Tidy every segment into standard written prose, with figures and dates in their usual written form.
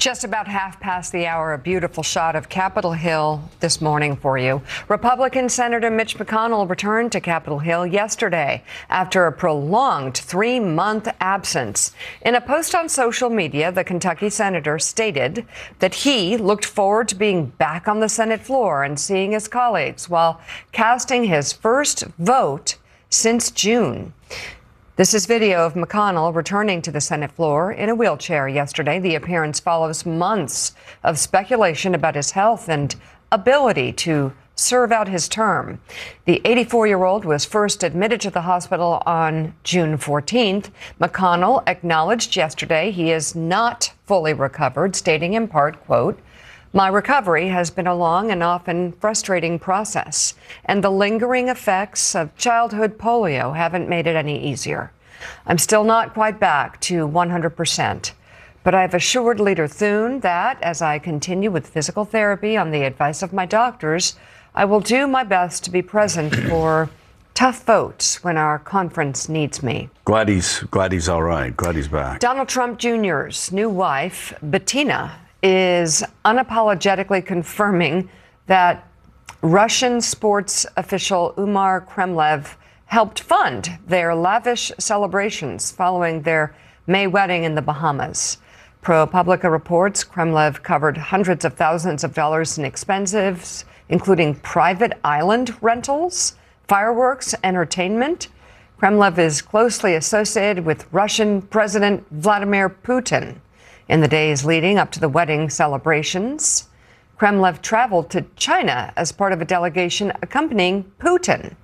Just about half past the hour, a beautiful shot of Capitol Hill this morning for you. Republican Senator Mitch McConnell returned to Capitol Hill yesterday after a prolonged 3-month absence. In a post on social media, the Kentucky senator stated that he looked forward to being back on the Senate floor and seeing his colleagues while casting his first vote since June. This is video of McConnell returning to the Senate floor in a wheelchair yesterday. The appearance follows months of speculation about his health and ability to serve out his term. The 84-year-old was first admitted to the hospital on June 14th. McConnell acknowledged yesterday he is not fully recovered, stating in part, quote, "My recovery has been a long and often frustrating process, and the lingering effects of childhood polio haven't made it any easier. I'm still not quite back to 100%, but I've assured Leader Thune that as I continue with physical therapy on the advice of my doctors, I will do my best to be present for tough votes when our conference needs me." Glad he's all right. Glad he's back. Donald Trump Jr.'s new wife, Bettina, is unapologetically confirming that Russian sports official Umar Kremlev helped fund their lavish celebrations following their May wedding in the Bahamas. ProPublica reports Kremlev covered hundreds of thousands of dollars in expenses, including private island rentals, fireworks, entertainment. Kremlev is closely associated with Russian President Vladimir Putin. In the days leading up to the wedding celebrations, Kremlev traveled to China as part of a delegation accompanying Putin.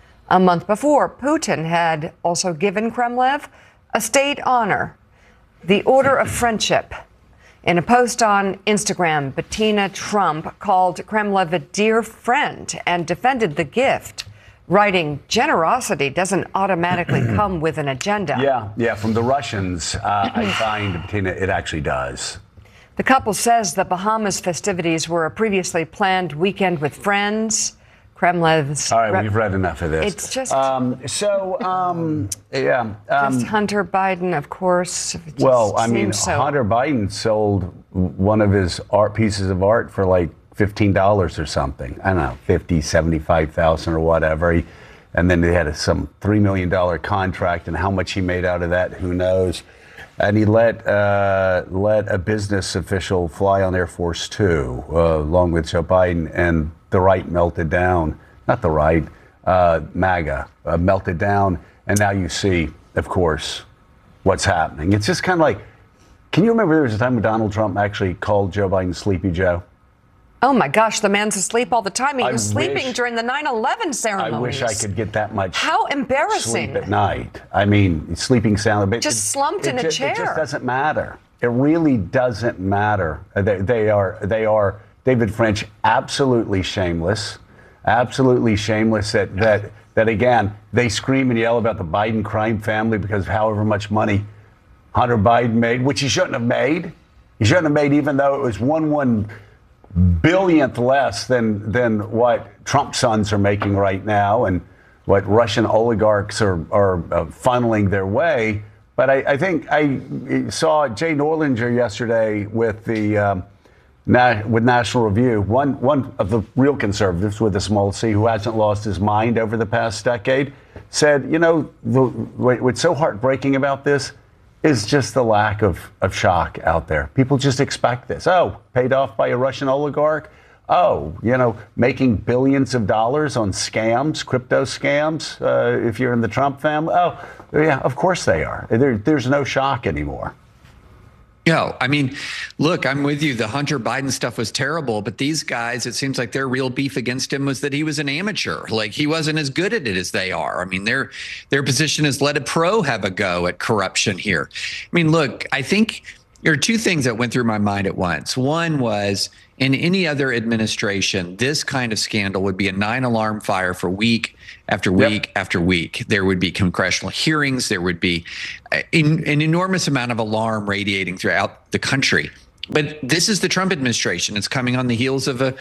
A month before, Putin had also given Kremlev a state honor, the Order of Friendship. In a post on Instagram, Bettina Trump called Kremlev a dear friend and defended the gift, writing, "Generosity doesn't automatically come with an agenda." Yeah, from the Russians, I find, Bettina, it actually does. The couple says the Bahamas festivities were a previously planned weekend with friends. Kremlev's... All right, we've read enough of this. It's just... Just Hunter Biden, of course. Hunter Biden sold one of his pieces of art for like $15 or something. I don't know, 50, 75,000 or whatever. And then they had some $3 million contract, and how much he made out of that, who knows. And he let a business official fly on Air Force Two, along with Joe Biden, and the right melted down. Not the right, MAGA melted down. And now you see, of course, what's happening. It's just kind of like, can you remember there was a time when Donald Trump actually called Joe Biden Sleepy Joe? Oh, my gosh, the man's asleep all the time. He was sleeping during the 9/11 ceremonies. I wish I could get that much How embarrassing. sleep at night. I mean, sleeping sound. Just slumped in a chair. It just doesn't matter. It really doesn't matter. They are David French, absolutely shameless. Absolutely shameless that again, they scream and yell about the Biden crime family because of however much money Hunter Biden made, which he shouldn't have made. He shouldn't have made, even though it was one billionth less than what Trump's sons are making right now and what Russian oligarchs are funneling their way. But I think I saw Jay Norlinger yesterday with the with National Review, one of the real conservatives with a small c who hasn't lost his mind over the past decade, said, you know, what's so heartbreaking about this is just the lack of shock out there. People just expect this. Oh, paid off by a Russian oligarch. Oh, making billions of dollars on scams, crypto scams, if you're in the Trump family. Oh, yeah, of course they are. There's no shock anymore. I mean, look, I'm with you. The Hunter Biden stuff was terrible, but these guys, it seems like their real beef against him was that he was an amateur. Like, he wasn't as good at it as they are. I mean, their position is let a pro have a go at corruption here. I mean, look, I think there are two things that went through my mind at once. One was, in any other administration, this kind of scandal would be a 9-alarm fire for week after week after week. There would be congressional hearings. There would be an enormous amount of alarm radiating throughout the country. But this is the Trump administration. It's coming on the heels of a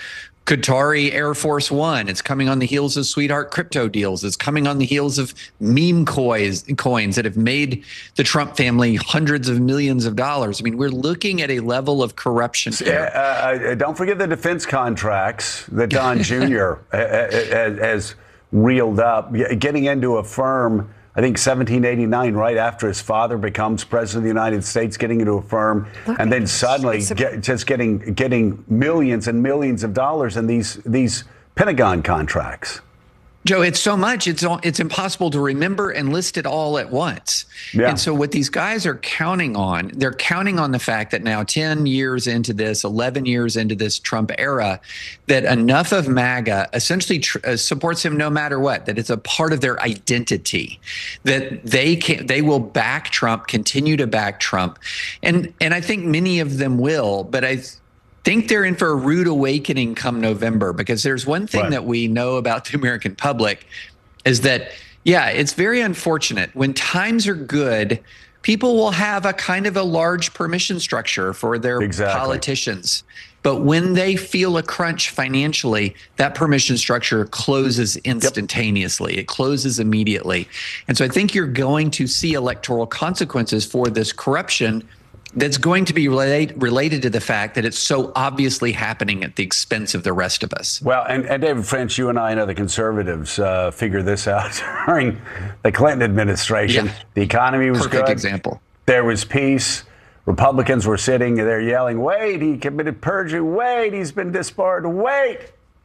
Qatari Air Force One. It's coming on the heels of sweetheart crypto deals. It's coming on the heels of meme coins that have made the Trump family hundreds of millions of dollars. I mean, we're looking at a level of corruption here. Don't forget the defense contracts that Don Jr. has reeled up, getting into a firm. I think 1789, right after his father becomes president of the United States, getting into a firm, and then suddenly just getting millions and millions of dollars in these Pentagon contracts. Joe, it's so much, it's impossible to remember and list it all at once. Yeah. And so what these guys are counting on, they're counting on the fact that now 10 years into this, 11 years into this Trump era, that enough of MAGA essentially supports him no matter what, that it's a part of their identity, that they will back Trump, continue to back Trump. And I think many of them will, but I think they're in for a rude awakening come November, because there's one thing that we know about the American public is that, yeah, it's very unfortunate when times are good, people will have a kind of a large permission structure for their politicians. But when they feel a crunch financially, that permission structure closes instantaneously. It closes immediately. And so I think you're going to see electoral consequences for this corruption that's going to be related to the fact that it's so obviously happening at the expense of the rest of us. Well, and David French, you and I and other conservatives figured this out during the Clinton administration. Yeah. The economy was perfect good. Example. There was peace. Republicans were sitting there yelling, wait, he committed perjury. Wait, he's been disbarred. Wait.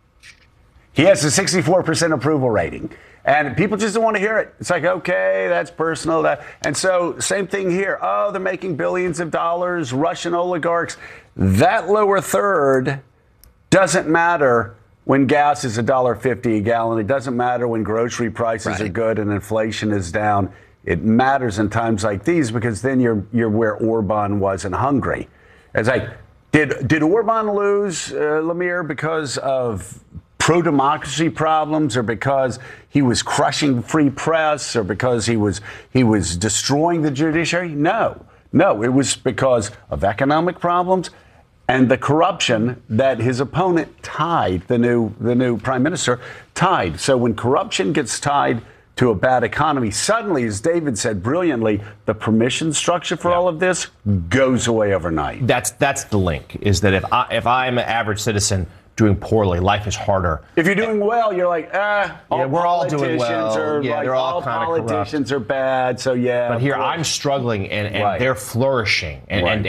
He has a 64% approval rating. And people just don't want to hear it. It's like, okay, that's personal. And so same thing here. Oh, they're making billions of dollars, Russian oligarchs. That lower third doesn't matter when gas is $1.50 a gallon. It doesn't matter when grocery prices are good and inflation is down. It matters in times like these, because then you're where Orban was in Hungary. It's like, did Orban lose, Lemire, because of pro-democracy problems, or because he was crushing free press, or because he was destroying the judiciary? No, it was because of economic problems and the corruption that his opponent tied, the new prime minister tied. So when corruption gets tied to a bad economy, suddenly, as David said brilliantly, the permission structure for all of this goes away overnight. That's the link, is that if I'm an average citizen doing poorly, life is harder. If you're doing well, you're like, we're all doing well. They're all kind of politicians are bad. So but here I'm struggling, and they're flourishing, and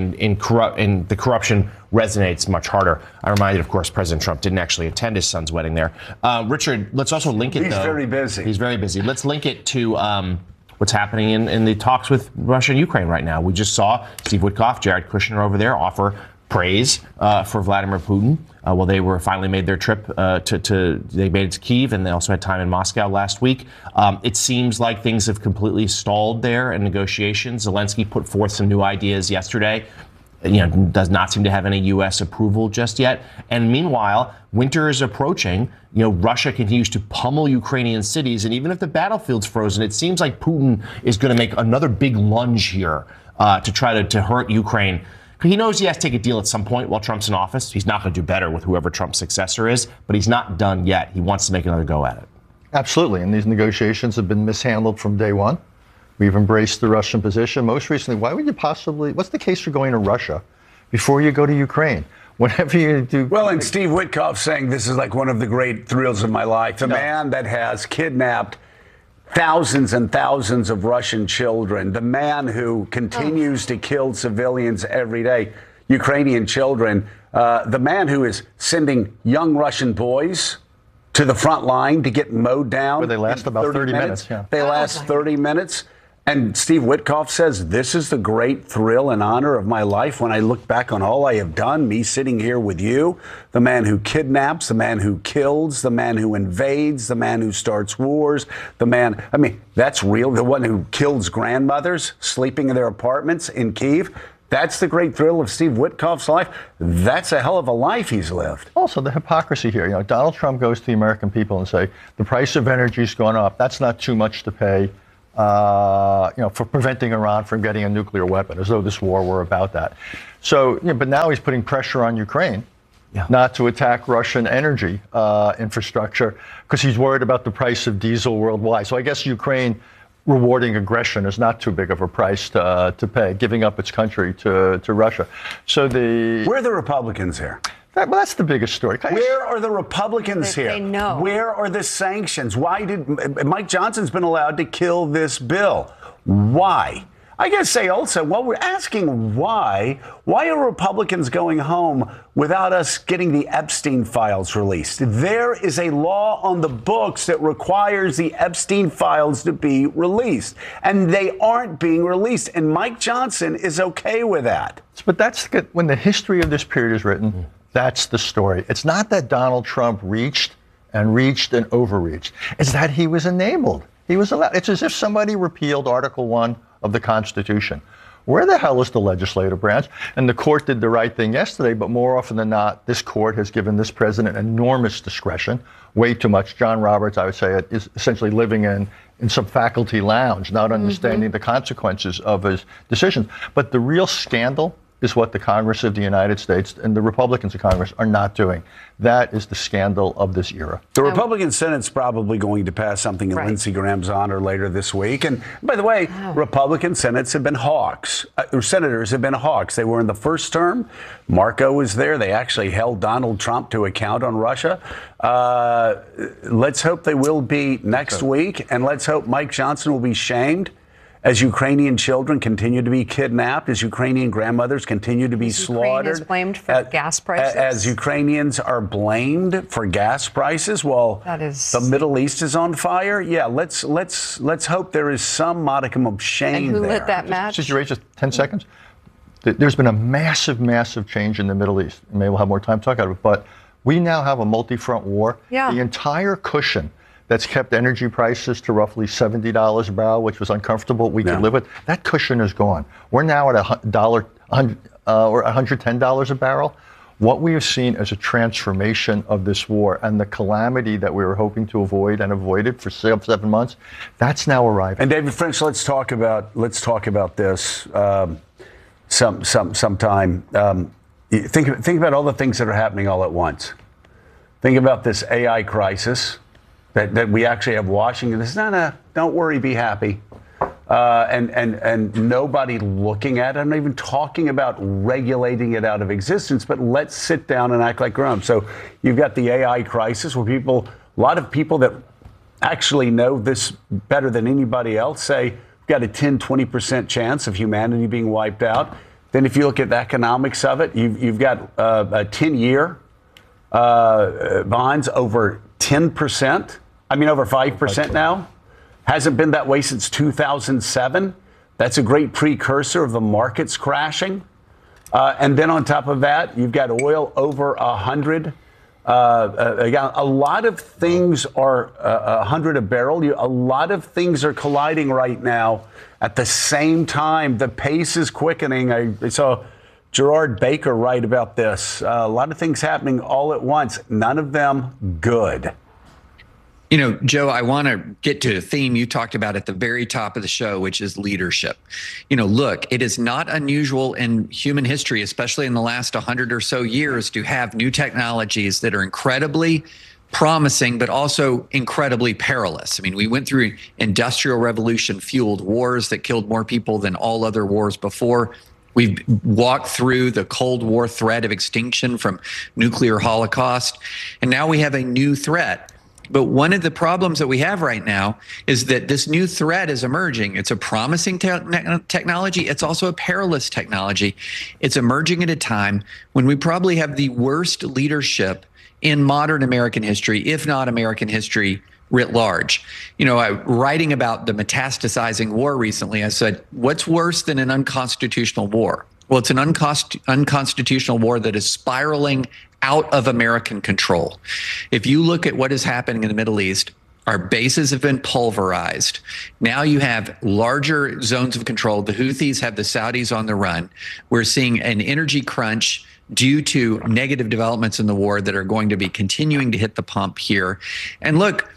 the corruption resonates much harder. I'm reminded, of course, President Trump didn't actually attend his son's wedding there. Richard, let's also link it. He's very busy. He's very busy. Let's link it to what's happening in the talks with Russia and Ukraine right now. We just saw Steve Witkoff, Jared Kushner over there offer praise for Vladimir Putin. They were finally made their trip they made it to Kyiv, and they also had time in Moscow last week. It seems like things have completely stalled there in negotiations. Zelensky put forth some new ideas yesterday. Does not seem to have any U.S. approval just yet. And meanwhile, winter is approaching. Russia continues to pummel Ukrainian cities, and even if the battlefield's frozen, it seems like Putin is going to make another big lunge here to try to hurt Ukraine. He knows he has to take a deal at some point while Trump's in office. He's not going to do better with whoever Trump's successor is, but he's not done yet. He wants to make another go at it. Absolutely. And these negotiations have been mishandled from day one. We've embraced the Russian position. Most recently, what's the case for going to Russia before you go to Ukraine? Whenever you do. Well, and Steve Witkoff saying this is like one of the great thrills of my life. The man that has kidnapped thousands and thousands of Russian children, the man who continues to kill civilians every day, Ukrainian children, the man who is sending young Russian boys to the front line to get mowed down. Where they last about 30 minutes. Yeah. They last 30 minutes. And Steve Witkoff says, this is the great thrill and honor of my life when I look back on all I have done, me sitting here with you, the man who kidnaps, the man who kills, the man who invades, the man who starts wars, that's real. The one who kills grandmothers sleeping in their apartments in Kyiv. That's the great thrill of Steve Witkoff's life. That's a hell of a life he's lived. Also, the hypocrisy here. Donald Trump goes to the American people and say, the price of energy's gone up. That's not too much to pay. For preventing Iran from getting a nuclear weapon, as though this war were about that. So, but now he's putting pressure on Ukraine not to attack Russian energy infrastructure because he's worried about the price of diesel worldwide. So I guess Ukraine rewarding aggression is not too big of a price to pay, giving up its country to Russia. So where are the Republicans here? Well, that's the biggest story. Where are the Republicans here? They know. Where are the sanctions? Why did Mike Johnson's been allowed to kill this bill? Why? I gotta say also, while we're asking why are Republicans going home without us getting the Epstein files released? There is a law on the books that requires the Epstein files to be released, and they aren't being released, and Mike Johnson is okay with that. But that's when the history of this period is written, that's the story. It's not that Donald Trump reached and overreached. It's that he was enabled. He was allowed. It's as if somebody repealed Article 1 of the Constitution. Where the hell is the legislative branch? And the court did the right thing yesterday, but more often than not, this court has given this president enormous discretion, way too much. John Roberts, I would say, is essentially living in some faculty lounge, not understanding the consequences of his decisions. But the real scandal is what the Congress of the United States and the Republicans of Congress are not doing. That is the scandal of this era. The Republican Senate's probably going to pass something in Lindsey Graham's honor later this week. And by the way, Republican Senates have been hawks. Senators have been hawks. They were in the first term. Marco was there. They actually held Donald Trump to account on Russia. Let's hope they will be next week. And let's hope Mike Johnson will be shamed as Ukrainian children continue to be kidnapped, as Ukrainian grandmothers continue to be slaughtered. Ukraine is blamed for gas prices. As Ukrainians are blamed for gas prices while the Middle East is on fire. Yeah, let's hope there is some modicum of shame there. And who lit that match? Just 10 seconds. There's been a massive, massive change in the Middle East. Maybe we'll have more time to talk about it, but we now have a multi-front war. Yeah. The entire cushion that's kept energy prices to roughly $70 a barrel, which was uncomfortable, we could live with. That cushion is gone. We're now at $110 a barrel. What we have seen is a transformation of this war and the calamity that we were hoping to avoid and avoided for 7 months. That's now arriving. And David French, let's talk about this sometime. Think about all the things that are happening all at once. Think about this AI crisis. That we actually have Washington. This is don't worry, be happy. And nobody looking at it. I'm not even talking about regulating it out of existence, but let's sit down and act like grown. So you've got the AI crisis where a lot of people that actually know this better than anybody else say we've got a 10, 20% chance of humanity being wiped out. Then if you look at the economics of it, you've got a 10-year bonds over 10%. Over 5% now. Hasn't been that way since 2007. That's a great precursor of the markets crashing. And then on top of that, you've got oil over 100. Again, a lot of things are 100 a barrel. A lot of things are colliding right now at the same time. The pace is quickening. I saw Gerard Baker write about this. A lot of things happening all at once. None of them good. Joe, I want to get to a theme you talked about at the very top of the show, which is leadership. Look, it is not unusual in human history, especially in the last 100 or so years, to have new technologies that are incredibly promising, but also incredibly perilous. We went through industrial revolution fueled wars that killed more people than all other wars before. We've walked through the Cold War threat of extinction from nuclear holocaust, and now we have a new threat. But one of the problems that we have right now is that this new threat is emerging. It's a promising technology. It's also a perilous technology. It's emerging at a time when we probably have the worst leadership in modern American history, if not American history writ large. Writing about the metastasizing war recently, I said, what's worse than an unconstitutional war? Well, it's an unconstitutional war that is spiraling out of American control. If you look at what is happening in the Middle East, our bases have been pulverized. Now you have larger zones of control. The Houthis have the Saudis on the run. We're seeing an energy crunch due to negative developments in the war that are going to be continuing to hit the pump here. And look,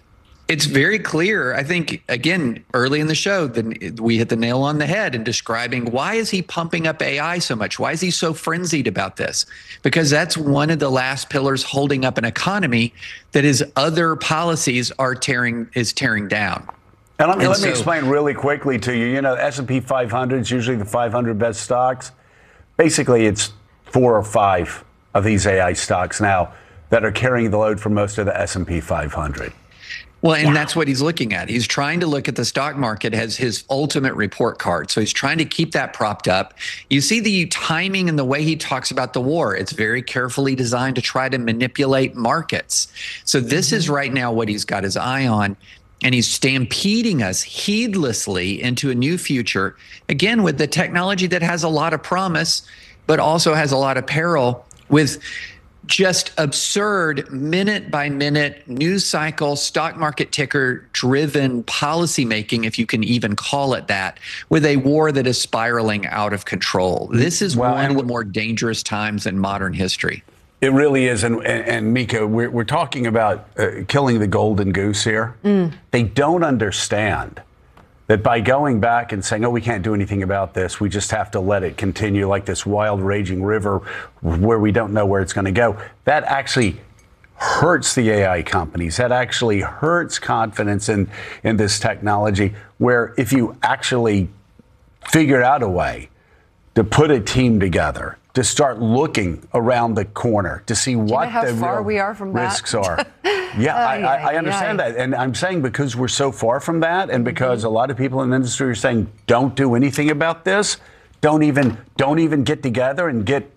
It's very clear. I think, again, early in the show, we hit the nail on the head in describing why is he pumping up AI so much? Why is he so frenzied about this? Because that's one of the last pillars holding up an economy that his other policies is tearing down. And let me explain really quickly to you. You know, S&P 500 is usually the 500 best stocks. Basically, it's 4 or 5 of these AI stocks now that are carrying the load for most of the S&P 500. Well, and that's what he's looking at. He's trying to look at the stock market as his ultimate report card. So he's trying to keep that propped up. You see the timing and the way he talks about the war. It's very carefully designed to try to manipulate markets. So this is right now what he's got his eye on. And he's stampeding us heedlessly into a new future, again, with the technology that has a lot of promise, but also has a lot of peril, with just absurd minute by minute news cycle, stock market ticker driven policymaking, if you can even call it that, with a war that is spiraling out of control. This is one of the more dangerous times in modern history. It really is. And Mika, we're talking about killing the golden goose here. They don't understand that by going back and saying, oh, we can't do anything about this, we just have to let it continue like this wild raging river where we don't know where it's going to go. That actually hurts the AI companies. That actually hurts confidence in this technology, where if you actually figure out a way to put a team together, to start looking around the corner to see what the real risks are. Yeah, I understand that. And I'm saying because we're so far from that, and because a lot of people in the industry are saying, don't do anything about this, don't even get together and get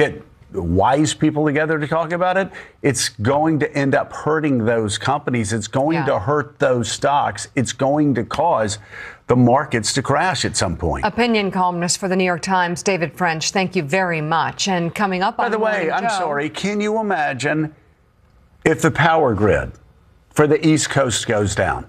wise people together to talk about it, it's going to end up hurting those companies. It's going to hurt those stocks. It's going to cause the markets to crash at some point. Opinion columnist for the New York Times, David French, thank you very much. And coming up on the way, I'm sorry, can you imagine if the power grid for the East Coast goes down?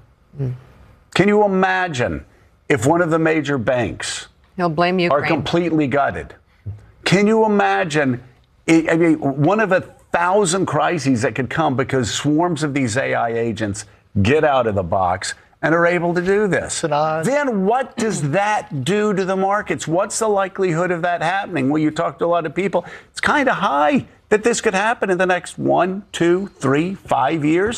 Can you imagine if one of the major banks are completely gutted? Can you imagine, I mean, one of 1,000 crises that could come because swarms of these AI agents get out of the box and are able to do this? Then what does that do to the markets? What's the likelihood of that happening? Well, you talk to a lot of people. It's kind of high that this could happen in the next 1, 2, 3, 5 years.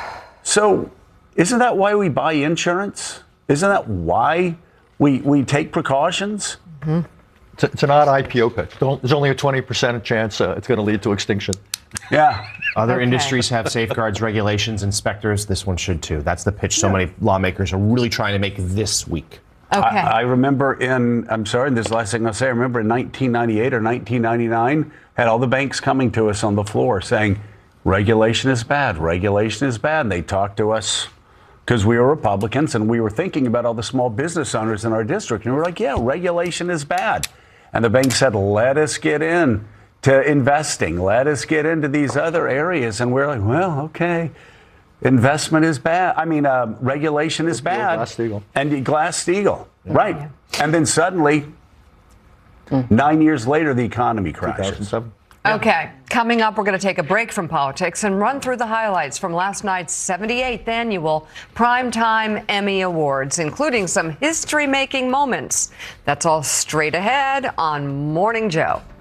So isn't that why we buy insurance? Isn't that why we take precautions? It's an odd IPO pitch. There's only a 20% chance it's going to lead to extinction. Yeah. Other industries have safeguards, regulations, inspectors. This one should too. That's the pitch so many lawmakers are really trying to make this week. Okay. I remember I'm sorry, this is the last thing I'll say. I remember in 1998 or 1999, had all the banks coming to us on the floor saying, regulation is bad, regulation is bad. And they talked to us because we were Republicans and we were thinking about all the small business owners in our district. And we were like, yeah, regulation is bad. And the bank said, let us get in to investing. Let us get into these other areas. And we're like, well, okay, investment is bad. I mean, regulation is bad. Glass-Steagall. And Glass-Steagall, right. Yeah. And then suddenly, 9 years later, the economy crashes. 2007. Okay, coming up, we're going to take a break from politics and run through the highlights from last night's 78th annual Primetime Emmy Awards, including some history-making moments. That's all straight ahead on Morning Joe.